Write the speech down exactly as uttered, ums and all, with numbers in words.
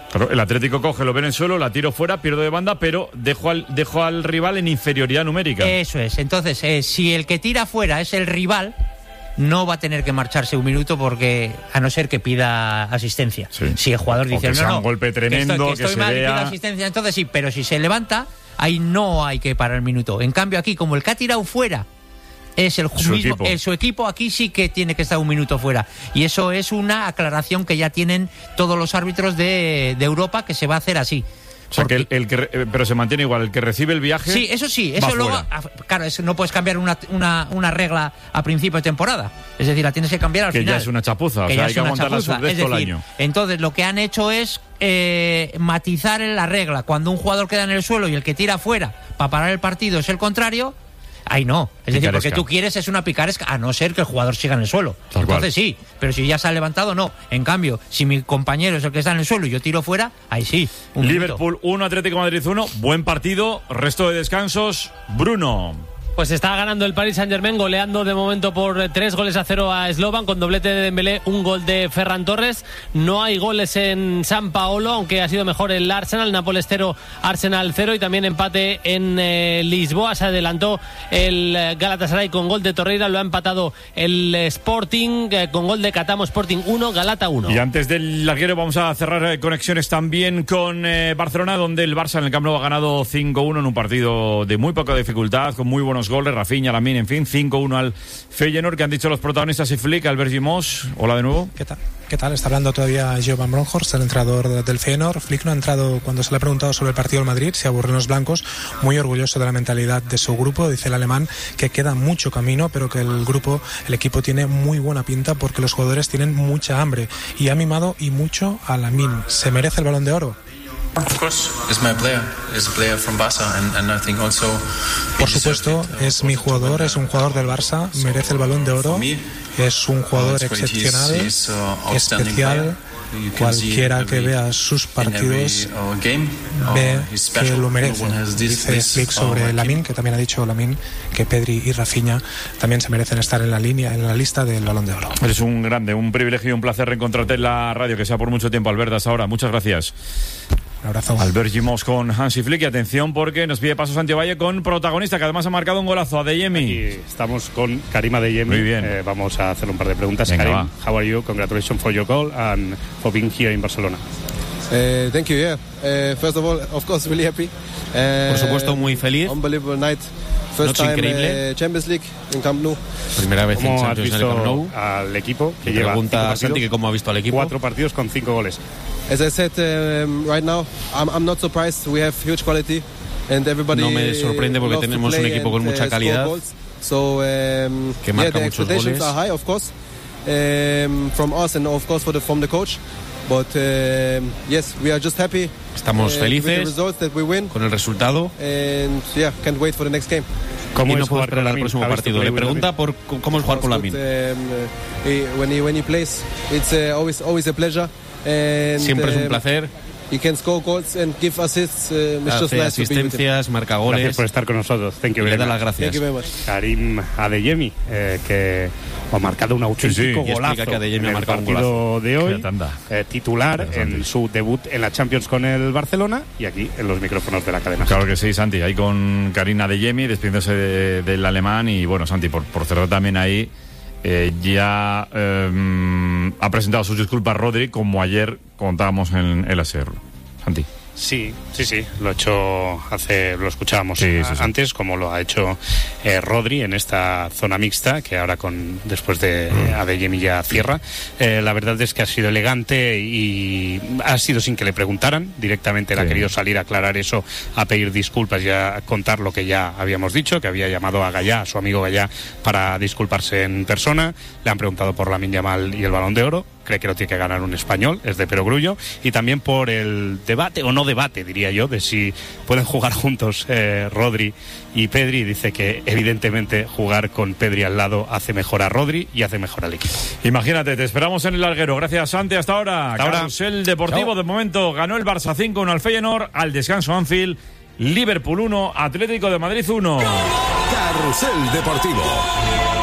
Claro, el Atlético coge, lo ve en el suelo, la tiro fuera, pierdo de banda, pero dejo al, dejo al rival en inferioridad numérica. Eso es. Entonces, eh, si el que tira fuera es el rival, no va a tener que marcharse un minuto porque, a no ser que pida asistencia. Sí. Si el jugador dice, o que no, no, un golpe tremendo, que estoy, que que estoy se mal, vea... y pido asistencia, entonces sí, pero si se levanta, ahí no hay que parar el minuto. En cambio aquí, como el que ha tirado fuera es el su mismo, equipo. El, su equipo, aquí sí que tiene que estar un minuto fuera. Y eso es una aclaración que ya tienen todos los árbitros de, de Europa, que se va a hacer así. O sea, que el, el que, pero se mantiene igual, el que recibe el viaje. Sí, eso sí, eso luego. Claro, eso no puedes cambiar una, una, una regla a principio de temporada. Es decir, la tienes que cambiar al que final. Que ya es una chapuza, que o sea, hay que aguantar la sub de todo el año. Entonces, lo que han hecho es eh, matizar en la regla. Cuando un jugador queda en el suelo y el que tira fuera para parar el partido es el contrario. Ahí no, es decir, porque tú quieres es una picaresca, a no ser que el jugador siga en el suelo. Tal Entonces cual. sí, pero si ya se ha levantado, no. En cambio, si mi compañero es el que está en el suelo y yo tiro fuera, ahí sí. Un Liverpool uno, Atlético de Madrid uno, buen partido, resto de descansos, Bruno. Pues está ganando el Paris Saint-Germain, goleando de momento por tres goles a cero a Slovan, con doblete de Dembélé, un gol de Ferran Torres. No hay goles en San Paolo, aunque ha sido mejor el Arsenal, Nápoles cero, Arsenal cero, y también empate en eh, Lisboa. Se adelantó el Galatasaray con gol de Torreira, lo ha empatado el Sporting eh, con gol de Catamo. Sporting uno, Galata uno. Y antes del larguero vamos a cerrar eh, conexiones también con eh, Barcelona, donde el Barça en el Camp Nou ha ganado cinco uno en un partido de muy poca dificultad, con muy buenos goles, Rafinha, Lamine, en fin, cinco uno al Feyenoord. Que han dicho los protagonistas y Flick, Albert Gimos. Hola de nuevo. ¿Qué tal? ¿Qué tal? Está hablando todavía Gio Van Bronckhorst, el entrenador del Feyenoord. Flick no ha entrado cuando se le ha preguntado sobre el partido del Madrid, si aburren los blancos, muy orgulloso de la mentalidad de su grupo. Dice el alemán que queda mucho camino, pero que el grupo, el equipo tiene muy buena pinta porque los jugadores tienen mucha hambre, y ha mimado y mucho a Lamine. ¿Se merece el Balón de Oro? Por supuesto, es mi jugador, es un jugador del Barça, merece el Balón de Oro, es un jugador excepcional, especial. Cualquiera que vea sus partidos ve que lo merece. Dice Flick sobre Lamine, que también ha dicho Lamine que Pedri y Rafinha también se merecen estar en la línea, en la lista del Balón de Oro. Eres un grande, un privilegio y un placer reencontrarte en la radio, que sea por mucho tiempo, Albert, hasta ahora. Muchas gracias. Un abrazo. Albert Gimos con Hansi Flick. Y atención, porque nos pide paso Santiago Valle con protagonista, que además ha marcado un golazo, Adeyemi. Aquí estamos con Karim Adeyemi. Muy bien. Eh, vamos a hacer un par de preguntas. Venga, Karim, va. how are you? Congratulations for your goal and for being here in Barcelona. Uh, thank you, yeah. Uh, first of all, of course, really happy. Uh, Por supuesto, muy feliz. Unbelievable night. First Noche time increíble. uh, Champions League in Camp Nou. Primera vez en ¿Cómo has Champions en el Camp visto Nou? al equipo que Me lleva pregunta cinco Santi partidos, que cómo ha visto al equipo. cuatro partidos con cinco goles? As I said um, right now, I'm, I'm not surprised. We have huge quality, and everybody. No me sorprende porque loves to tenemos un play equipo con and, mucha uh, calidad, score goals. So um, que yeah, marca the muchos expectations goles. are high, of course, um, from us and of course for the, from the coach. But um, yes, we are just happy. Estamos uh, with the felices results that we win, con el resultado. and yeah, can't wait for the next game. ¿Cómo Y no es puedo jugar con esperar al Lamine? próximo ¿Has visto partido. play Le with pregunta Lamine? por cómo es jugar con Lamine. Um, uh, when he when he plays, it's uh, always always a pleasure. And, Siempre es un um, placer. He can score goals and give assists. Uh, it's just Hace nice to be with him. asistencias, marca Gracias goles. por estar con nosotros. Thank you Y le very da much. las gracias. Thank you very much. Karim Adeyemi, eh, que ha marcado un auténtico Sí, sí, y explica golazo que Adeyemi en ha el marcado un partido de hoy, Qué tanda. eh, titular Interesante. en su debut en la Champions con el Barcelona, y aquí en los micrófonos de la cadena. Claro que sí, Santi. Ahí con Karim Adeyemi, despidiéndose de, del alemán. Y bueno, Santi, por, por cerrar también ahí, eh, ya eh, ha presentado sus disculpas Rodri, como ayer contábamos en el A S R. Santi. Sí, sí, sí, lo ha hecho hace, lo escuchábamos Sí, sí, sí. antes, como lo ha hecho eh, Rodri en esta zona mixta, que ahora con después de eh, Adeyemi ya cierra. Eh, la verdad es que ha sido elegante y ha sido sin que le preguntaran, directamente él Sí. ha querido salir a aclarar eso, a pedir disculpas y a contar lo que ya habíamos dicho, que había llamado a Gallá, a su amigo Gallá, para disculparse en persona. Le han preguntado por Lamine Yamal y el Balón de Oro. Cree que lo tiene que ganar un español, es de perogrullo, y también por el debate, o no debate, diría yo, de si pueden jugar juntos eh, Rodri y Pedri. Dice que evidentemente jugar con Pedri al lado hace mejor a Rodri y hace mejor al equipo. Imagínate, te esperamos en el larguero. Gracias, Santi. Hasta ahora. Hasta ahora. Carrusel Deportivo. Chao. De momento ganó el Barça cinco uno al Feyenoord. Al descanso Anfield. Liverpool uno, Atlético de Madrid uno. Carrusel Deportivo.